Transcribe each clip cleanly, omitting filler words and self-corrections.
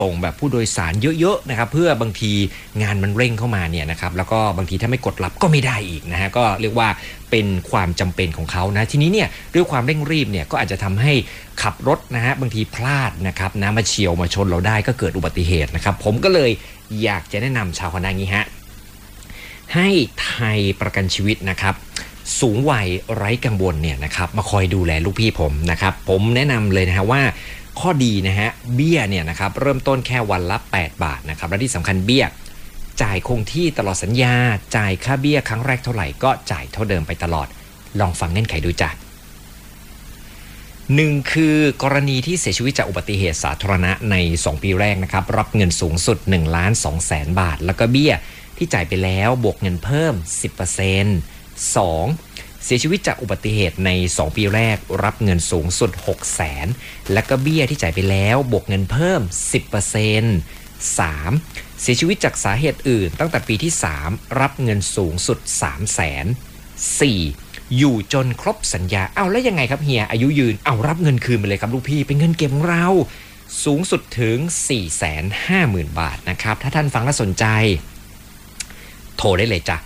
ส่งแบบผู้โดยสารเยอะๆนะครับเพื่อบางทีงานมันเร่งเข้ามาเนี่ยนะครับแล้วก็บางทีถ้าไม่กดรับก็ไม่ได้อีกนะฮะก็เรียกว่าเป็นความจำเป็นของเขานะทีนี้เนี่ยด้วยความเร่งรีบเนี่ยก็อาจจะทำให้ขับรถนะฮะบางทีพลาดนะครับนะมาเฉียวมาชนเราได้ก็เกิดอุบัติเหตุนะครับผมก็เลยอยากจะแนะนำชาวคณะงี้ฮะให้ไทยประกันชีวิตนะครับสูงวัยไร้กังวลเนี่ยนะครับมาคอยดูแลลูกพี่ผมนะครับผมแนะนำเลยนะฮะว่าข้อดีนะฮะเบี้ยเนี่ยนะครับเริ่มต้นแค่วันละ8 บาทนะครับและที่สำคัญเบี้ยจ่ายคงที่ตลอดสัญญาจ่ายค่าเบี้ยครั้งแรกเท่าไหร่ก็จ่ายเท่าเดิมไปตลอดลองฟังเงื่อนไขดูจ้ะ1คือกรณีที่เสียชีวิตจากอุบัติเหตุสาธารณะใน2 ปีแรกนะครับรับเงินสูงสุด 1,200,000 บาทแล้วก็เบี้ยที่จ่ายไปแล้วบวกเงินเพิ่ม 10% 2เสียชีวิตจากอุบัติเหตุใน2 ปีแรกรับเงินสูงสุด 600,000และก็เบี้ยที่จ่ายไปแล้วบวกเงินเพิ่ม 10% 3เสียชีวิตจากสาเหตุอื่นตั้งแต่ปีที่3รับเงินสูงสุด 300,000 4อยู่จนครบสัญญาแล้วยังไงครับเฮียอายุยืนรับเงินคืนไปเลยครับลูกพี่เป็นเงินเก็บของเราสูงสุดถึง 450,000 บาทนะครับถ้าท่านฟังแล้วสนใจโทรได้เลยจ้ะ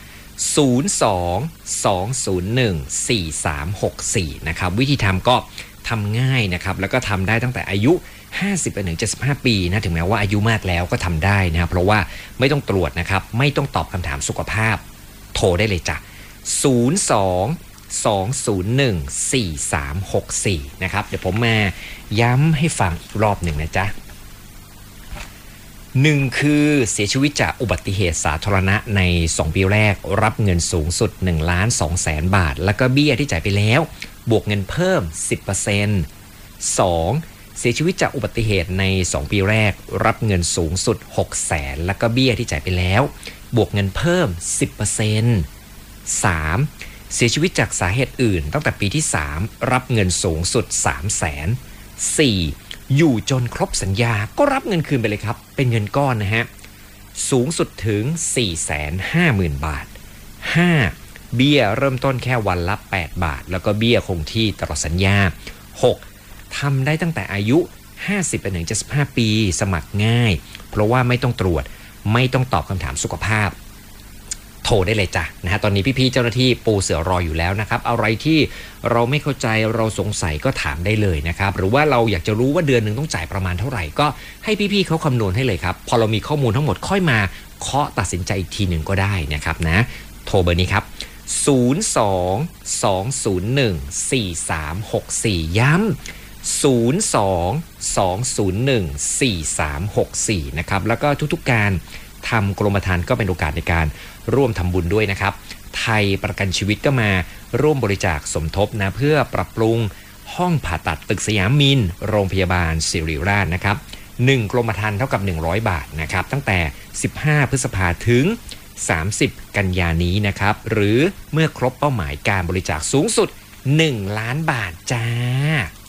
02-201-4364นะครับวิธีทำก็ทำง่ายนะครับแล้วก็ทำได้ตั้งแต่อายุ50-75 ปีนะถึงแม้ว่าอายุมากแล้วก็ทำได้นะครับเพราะว่าไม่ต้องตรวจนะครับไม่ต้องตอบคำถามสุขภาพโทรได้เลยจ้ะ02-201-4364นะครับเดี๋ยวผมมาย้ำให้ฟังอีกรอบหนึ่งนะจ๊ะ1คือเสียชีวิตจากอุบัติเหตุสาธารณะใน2 ปีแรกรับเงินสูงสุด 1,200,000 บาทแล้วก็เบี้ยที่จ่ายไปแล้วบวกเงินเพิ่ม 10% 2เสียชีวิตจากอุบัติเหตุใน2 ปีแรกรับเงินสูงสุด 600,000แล้วก็เบี้ยที่จ่ายไปแล้วบวกเงินเพิ่ม 10% 3เสียชีวิตจากสาเหตุอื่นตั้งแต่ปีที่3รับเงินสูงสุด 300,000 4อยู่จนครบสัญญาก็รับเงินคืนไปเลยครับเป็นเงินก้อนนะฮะสูงสุดถึง 450,000 บาท 5เบี้ยเริ่มต้นแค่วันละ8 บาทแล้วก็เบี้ยคงที่ตลอดสัญญา6ทำได้ตั้งแต่อายุ 50-75 ปีสมัครง่ายเพราะว่าไม่ต้องตรวจไม่ต้องตอบคำถามสุขภาพโทรได้เลยจ้ะนะฮะตอนนี้พี่ๆเจ้าหน้าที่ปูเสือรออยู่แล้วนะครับอะไรที่เราไม่เข้าใจเราสงสัยก็ถามได้เลยนะครับหรือว่าเราอยากจะรู้ว่าเดือนนึงต้องจ่ายประมาณเท่าไหร่ก็ให้พี่ๆเขาคำนวณให้เลยครับพอเรามีข้อมูลทั้งหมดค่อยมาเคาะตัดสินใจอีกทีหนึ่งก็ได้นะครับนะโทรเบอร์นี้ครับ02-201-4364ย้ำ02-201-4364นะครับแล้วก็ทุกๆการทำกรมธรรม์ก็เป็นโอกาสในการร่วมทำบุญด้วยนะครับไทยประกันชีวิตก็มาร่วมบริจาคสมทบนะเพื่อปรับปรุงห้องผ่าตัดตึกสยามมินโรงพยาบาลศิริราชนะครับ1กรมธรรม์เท่ากับ100 บาทนะครับตั้งแต่15 พฤษภาถึง30 กันยายนนี้นะครับหรือเมื่อครบเป้าหมายการบริจาคสูงสุด1 ล้านบาทจ้า